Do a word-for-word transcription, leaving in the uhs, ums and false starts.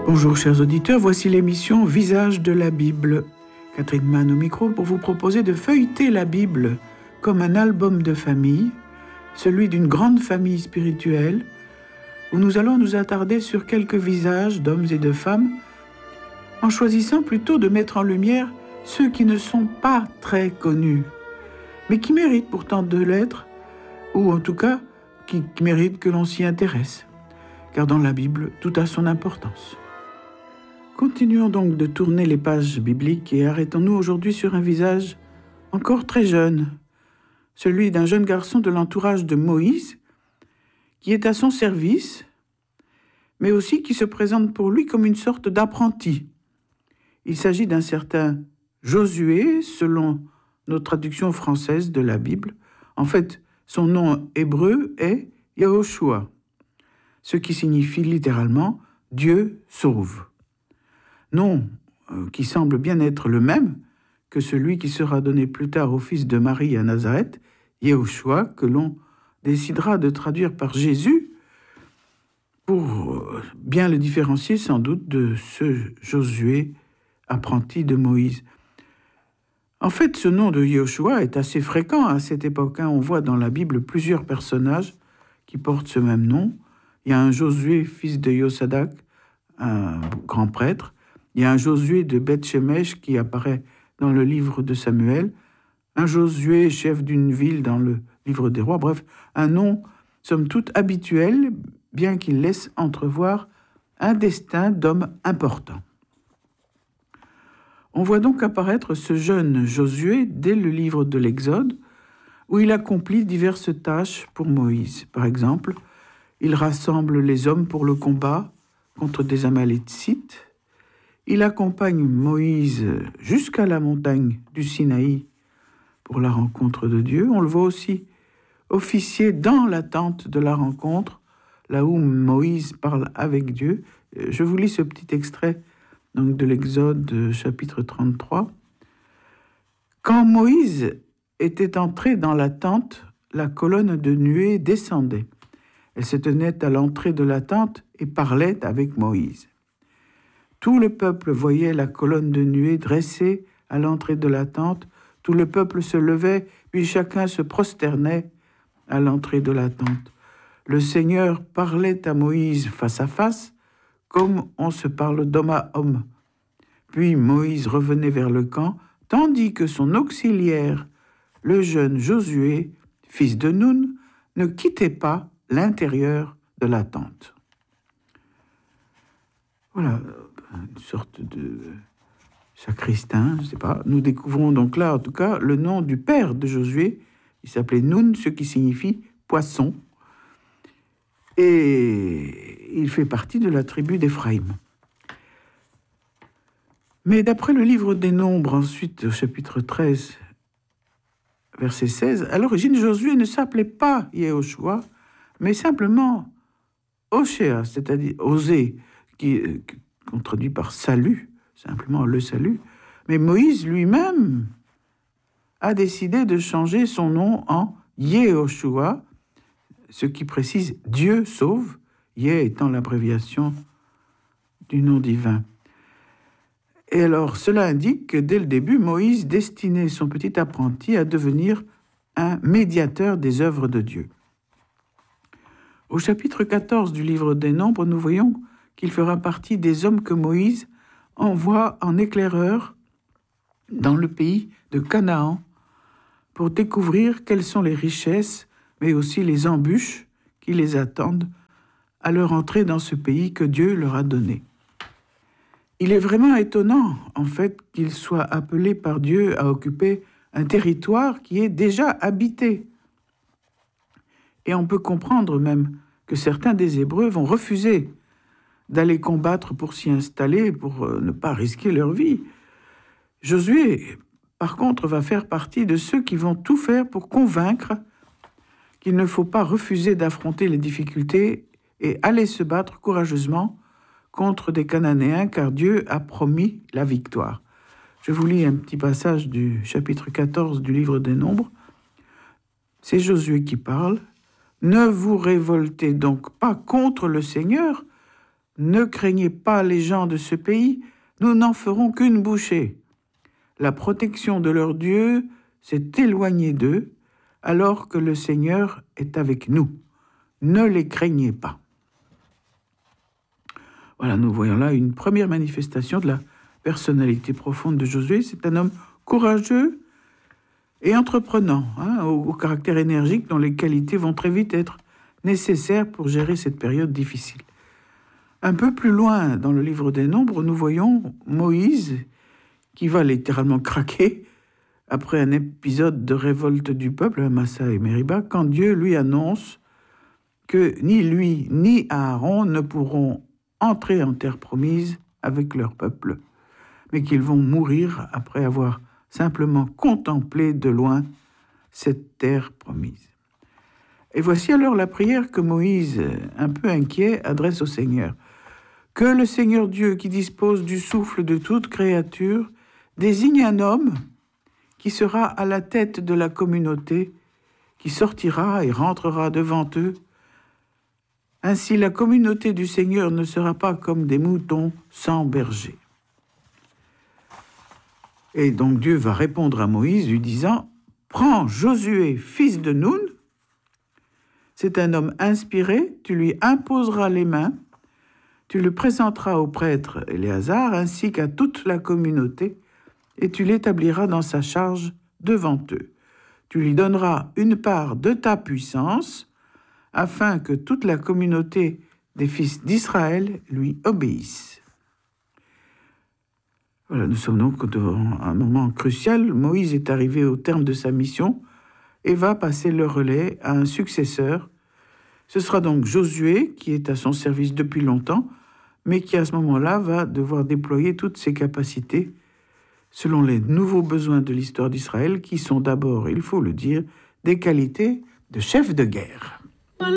Bonjour chers auditeurs, voici l'émission Visage de la Bible. Catherine Mann au micro pour vous proposer de feuilleter la Bible comme un album de famille, celui d'une grande famille spirituelle, où nous allons nous attarder sur quelques visages d'hommes et de femmes, en choisissant plutôt de mettre en lumière ceux qui ne sont pas très connus, mais qui méritent pourtant de l'être, ou en tout cas qui méritent que l'on s'y intéresse, car dans la Bible, tout a son importance. Continuons donc de tourner les pages bibliques et arrêtons-nous aujourd'hui sur un visage encore très jeune, celui d'un jeune garçon de l'entourage de Moïse, qui est à son service, mais aussi qui se présente pour lui comme une sorte d'apprenti. Il s'agit d'un certain Josué, selon notre traduction française de la Bible. En fait, son nom hébreu est Yahoshua, ce qui signifie littéralement « Dieu sauve ». Nom euh, qui semble bien être le même que celui qui sera donné plus tard au fils de Marie à Nazareth, Yahushua, que l'on décidera de traduire par Jésus pour euh, bien le différencier sans doute de ce Josué, apprenti de Moïse. En fait, ce nom de Yahushua est assez fréquent à cette époque. Hein. On voit dans la Bible plusieurs personnages qui portent ce même nom. Il y a un Josué, fils de Yosadak, un grand prêtre. Il y a un Josué de Beth-Shemesh qui apparaît dans le livre de Samuel, un Josué, chef d'une ville dans le livre des rois, bref, un nom, somme toute, habituel, bien qu'il laisse entrevoir un destin d'homme important. On voit donc apparaître ce jeune Josué dès le livre de l'Exode, où il accomplit diverses tâches pour Moïse. Par exemple, il rassemble les hommes pour le combat contre des Amalécites. Il accompagne Moïse jusqu'à la montagne du Sinaï pour la rencontre de Dieu. On le voit aussi officier dans la tente de la rencontre, là où Moïse parle avec Dieu. Je vous lis ce petit extrait donc, de l'Exode chapitre trente-trois. Quand Moïse était entré dans la tente, la colonne de nuée descendait. Elle se tenait à l'entrée de la tente et parlait avec Moïse. Tout le peuple voyait la colonne de nuée dressée à l'entrée de la tente. Tout le peuple se levait, puis chacun se prosternait à l'entrée de la tente. Le Seigneur parlait à Moïse face à face, comme on se parle d'homme à homme. Puis Moïse revenait vers le camp, tandis que son auxiliaire, le jeune Josué, fils de Nun, ne quittait pas l'intérieur de la tente. Voilà, une sorte de sacristain, je ne sais pas. Nous découvrons donc là, en tout cas, le nom du père de Josué. Il s'appelait Nun, ce qui signifie poisson. Et il fait partie de la tribu d'Éphraïm. Mais d'après le livre des Nombres, ensuite, au chapitre treize, verset seize, à l'origine, Josué ne s'appelait pas Yahushua, mais simplement Oshéa, c'est-à-dire Osée, qui est traduit par salut, simplement le salut. Mais Moïse lui-même a décidé de changer son nom en Yehoshua, ce qui précise Dieu sauve, Yé étant l'abréviation du nom divin. Et alors, cela indique que dès le début, Moïse destinait son petit apprenti à devenir un médiateur des œuvres de Dieu. Au chapitre quatorze du livre des Nombres, nous voyons qu'il fera partie des hommes que Moïse envoie en éclaireur dans le pays de Canaan pour découvrir quelles sont les richesses, mais aussi les embûches qui les attendent à leur entrée dans ce pays que Dieu leur a donné. Il est vraiment étonnant, en fait, qu'ils soient appelés par Dieu à occuper un territoire qui est déjà habité. Et on peut comprendre même que certains des Hébreux vont refuser d'aller combattre pour s'y installer, pour ne pas risquer leur vie. Josué, par contre, va faire partie de ceux qui vont tout faire pour convaincre qu'il ne faut pas refuser d'affronter les difficultés et aller se battre courageusement contre des Cananéens, car Dieu a promis la victoire. Je vous lis un petit passage du chapitre quatorze du livre des Nombres. C'est Josué qui parle. « Ne vous révoltez donc pas contre le Seigneur, « Ne craignez pas les gens de ce pays, nous n'en ferons qu'une bouchée. » La protection de leur Dieu s'est éloignée d'eux, alors que le Seigneur est avec nous. Ne les craignez pas. Voilà, nous voyons là une première manifestation de la personnalité profonde de Josué. C'est un homme courageux et entreprenant, hein, au, au caractère énergique, dont les qualités vont très vite être nécessaires pour gérer cette période difficile. Un peu plus loin dans le livre des Nombres, nous voyons Moïse qui va littéralement craquer après un épisode de révolte du peuple à Massa et Mériba, quand Dieu lui annonce que ni lui ni Aaron ne pourront entrer en terre promise avec leur peuple, mais qu'ils vont mourir après avoir simplement contemplé de loin cette terre promise. Et voici alors la prière que Moïse, un peu inquiet, adresse au Seigneur. « Que le Seigneur Dieu, qui dispose du souffle de toute créature, désigne un homme qui sera à la tête de la communauté, qui sortira et rentrera devant eux. Ainsi la communauté du Seigneur ne sera pas comme des moutons sans berger. » Et donc Dieu va répondre à Moïse lui disant « Prends Josué, fils de Nun, c'est un homme inspiré, tu lui imposeras les mains, tu le présenteras au prêtre Éléazar ainsi qu'à toute la communauté, et tu l'établiras dans sa charge devant eux. Tu lui donneras une part de ta puissance, afin que toute la communauté des fils d'Israël lui obéisse. » Voilà, nous sommes donc devant un moment crucial. Moïse est arrivé au terme de sa mission et va passer le relais à un successeur. Ce sera donc Josué, qui est à son service depuis longtemps, mais qui à ce moment-là va devoir déployer toutes ses capacités selon les nouveaux besoins de l'histoire d'Israël, qui sont d'abord, il faut le dire, des qualités de chef de guerre.